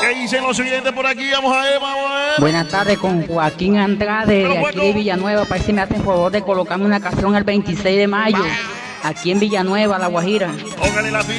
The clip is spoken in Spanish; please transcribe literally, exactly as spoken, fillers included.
¿Qué dicen los oyentes por aquí? Vamos a ver, vamos a ver. Buenas tardes, con Joaquín Andrade, de aquí de Villanueva. Para ver si me hacen favor de colocarme una canción el veintiséis de mayo, aquí en Villanueva, La Guajira. Póngale la fila.